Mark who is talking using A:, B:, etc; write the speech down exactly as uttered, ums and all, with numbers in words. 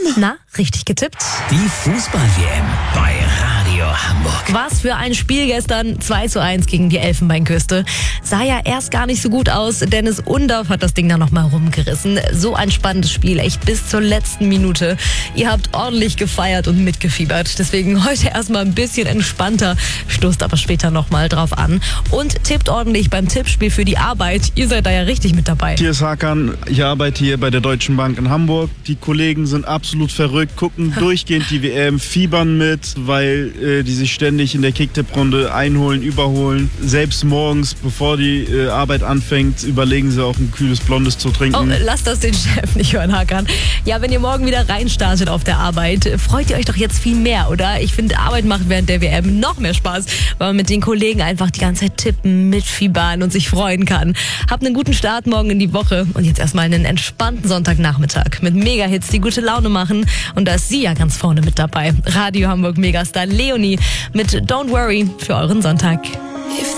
A: Na, richtig getippt?
B: Die Fußball-W M bei Radio Hamburg.
A: Was für ein Spiel gestern. zwei zu eins gegen die Elfenbeinküste. Sah ja erst gar nicht so gut aus. Dennis Undaff hat das Ding da nochmal rumgerissen. So ein spannendes Spiel, echt bis zur letzten Minute. Ihr habt ordentlich gefeiert und mitgefiebert. Deswegen heute erstmal ein bisschen entspannter. Stoßt aber später nochmal drauf an. Und tippt ordentlich beim Tippspiel für die Arbeit. Ihr seid da ja richtig mit dabei.
C: Hier ist Hakan. Ich arbeite hier bei der Deutschen Bank in Hamburg. Die Kollegen sind absolut verrückt, gucken durchgehend die W M, fiebern mit, weil äh, die sich ständig in der Kicktipp-Runde einholen, überholen. Selbst morgens, bevor die äh, Arbeit anfängt, überlegen sie auch ein kühles Blondes zu trinken.
A: Oh, lasst das den Chef nicht hören, Hakan. Ja, wenn ihr morgen wieder reinstartet auf der Arbeit, freut ihr euch doch jetzt viel mehr, oder? Ich finde, Arbeit macht während der W M noch mehr Spaß, weil man mit den Kollegen einfach die ganze Zeit tippen, mitfiebern und sich freuen kann. Habt einen guten Start morgen in die Woche und jetzt erstmal einen entspannten Sonntagnachmittag mit Mega-Hits, die gute Laune machen. Und da ist sie ja ganz vorne mit dabei. Radio Hamburg Megastar Leonie mit Don't Worry für euren Sonntag.